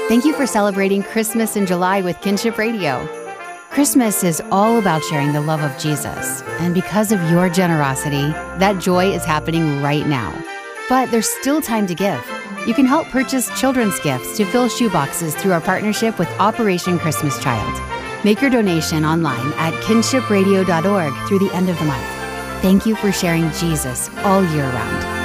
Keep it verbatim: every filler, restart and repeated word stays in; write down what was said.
Thank you for celebrating Christmas in July with Kinship Radio. Christmas is all about sharing the love of Jesus, and because of your generosity, that joy is happening right now. But there's still time to give. You can help purchase children's gifts to fill shoeboxes through our partnership with Operation Christmas Child. Make your donation online at kinship radio dot org through the end of the month. Thank you for sharing Jesus all year round.